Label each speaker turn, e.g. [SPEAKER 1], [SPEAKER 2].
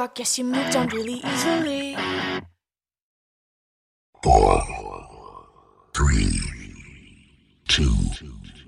[SPEAKER 1] I guess you moved on really easily.
[SPEAKER 2] 4, 3, 2,